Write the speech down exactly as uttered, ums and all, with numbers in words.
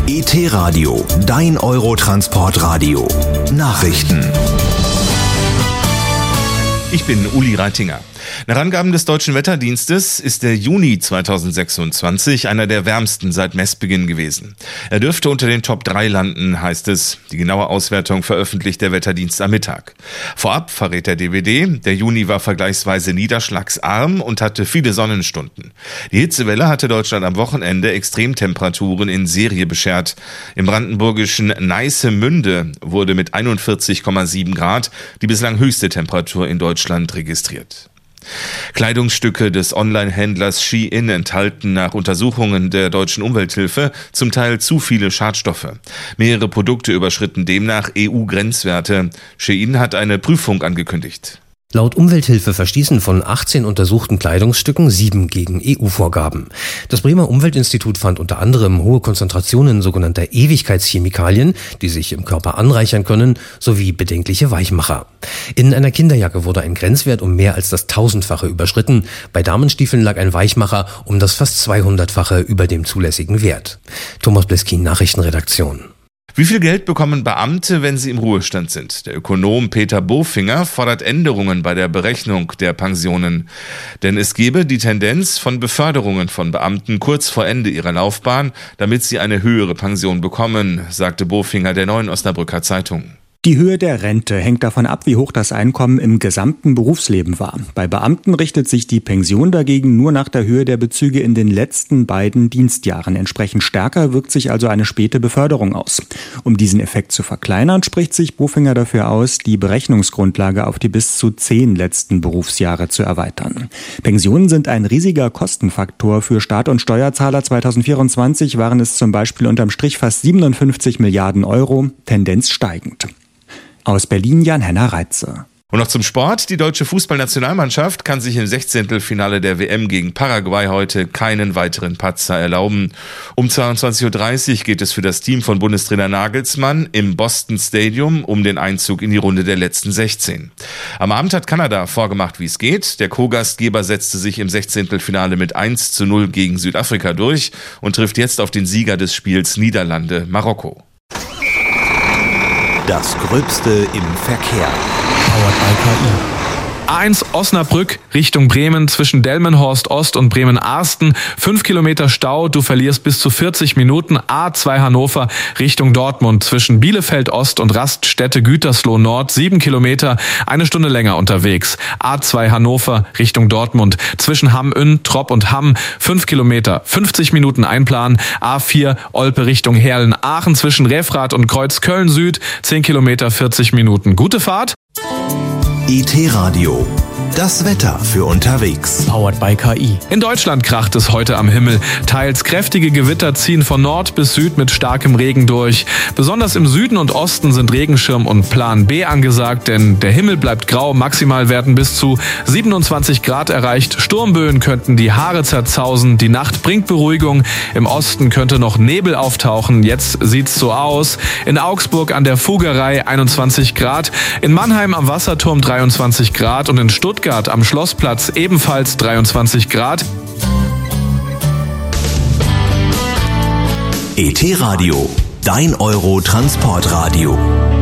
E T-Radio, dein Eurotransportradio. Nachrichten. Ich bin Uli Reitinger. Nach Angaben des Deutschen Wetterdienstes ist der Juni zweitausendsechsundzwanzig einer der wärmsten seit Messbeginn gewesen. Er dürfte unter den Top drei landen, heißt es. Die genaue Auswertung veröffentlicht der Wetterdienst am Mittag. Vorab verrät der D W D, der Juni war vergleichsweise niederschlagsarm und hatte viele Sonnenstunden. Die Hitzewelle hatte Deutschland am Wochenende Extremtemperaturen in Serie beschert. Im brandenburgischen Neissemünde wurde mit einundvierzig Komma sieben Grad die bislang höchste Temperatur in Deutschland registriert. Kleidungsstücke des Online-Händlers Shein enthalten nach Untersuchungen der deutschen Umwelthilfe zum Teil zu viele Schadstoffe. Mehrere Produkte überschritten demnach E U-Grenzwerte. Shein hat eine Prüfung angekündigt. Laut Umwelthilfe verstießen von achtzehn untersuchten Kleidungsstücken sieben gegen E U-Vorgaben. Das Bremer Umweltinstitut fand unter anderem hohe Konzentrationen sogenannter Ewigkeitschemikalien, die sich im Körper anreichern können, sowie bedenkliche Weichmacher. In einer Kinderjacke wurde ein Grenzwert um mehr als das Tausendfache überschritten. Bei Damenstiefeln lag ein Weichmacher um das fast zweihundertfache über dem zulässigen Wert. Thomas Bleskin, Nachrichtenredaktion. Wie viel Geld bekommen Beamte, wenn sie im Ruhestand sind? Der Ökonom Peter Bofinger fordert Änderungen bei der Berechnung der Pensionen. Denn es gebe die Tendenz von Beförderungen von Beamten kurz vor Ende ihrer Laufbahn, damit sie eine höhere Pension bekommen, sagte Bofinger der Neuen Osnabrücker Zeitung. Die Höhe der Rente hängt davon ab, wie hoch das Einkommen im gesamten Berufsleben war. Bei Beamten richtet sich die Pension dagegen nur nach der Höhe der Bezüge in den letzten beiden Dienstjahren. Entsprechend stärker wirkt sich also eine späte Beförderung aus. Um diesen Effekt zu verkleinern, spricht sich Bofinger dafür aus, die Berechnungsgrundlage auf die bis zu zehn letzten Berufsjahre zu erweitern. Pensionen sind ein riesiger Kostenfaktor für Staat und Steuerzahler. zweitausendvierundzwanzig waren es zum Beispiel unterm Strich fast siebenundfünfzig Milliarden Euro, Tendenz steigend. Aus Berlin Jan-Henner Reitze. Und noch zum Sport. Die deutsche Fußballnationalmannschaft kann sich im Sechzehntelfinale der W M gegen Paraguay heute keinen weiteren Patzer erlauben. Um zweiundzwanzig Uhr dreißig geht es für das Team von Bundestrainer Nagelsmann im Boston Stadium um den Einzug in die Runde der letzten sechzehn. Am Abend hat Kanada vorgemacht, wie es geht. Der Co-Gastgeber setzte sich im Sechzehntelfinale mit eins zu null gegen Südafrika durch und trifft jetzt auf den Sieger des Spiels Niederlande, Marokko. Das Gröbste im Verkehr. Powered by K I. A eins Osnabrück Richtung Bremen zwischen Delmenhorst Ost und Bremen-Arsten. Fünf Kilometer Stau, du verlierst bis zu vierzig Minuten. A zwei Hannover Richtung Dortmund zwischen Bielefeld Ost und Raststätte Gütersloh Nord. Sieben Kilometer, eine Stunde länger unterwegs. A zwei Hannover Richtung Dortmund zwischen Hamm-Ünn, Tropp und Hamm. Fünf Kilometer, fünfzig Minuten einplanen. A vier Olpe Richtung Herlen-Aachen zwischen Refrath und Kreuzköln Süd. Zehn Kilometer, vierzig Minuten. Gute Fahrt. E T-Radio. Das Wetter für unterwegs. Powered by K I. In Deutschland kracht es heute am Himmel. Teils kräftige Gewitter ziehen von Nord bis Süd mit starkem Regen durch. Besonders im Süden und Osten sind Regenschirm und Plan B angesagt, denn der Himmel bleibt grau. Maximal werden bis zu siebenundzwanzig Grad erreicht. Sturmböen könnten die Haare zerzausen. Die Nacht bringt Beruhigung. Im Osten könnte noch Nebel auftauchen. Jetzt sieht's so aus. In Augsburg an der Fugerei einundzwanzig Grad. In Mannheim am Wasserturm dreiundzwanzig Grad und in Stuttgart am Schlossplatz ebenfalls dreiundzwanzig Grad. E T-Radio, dein Eurotransportradio.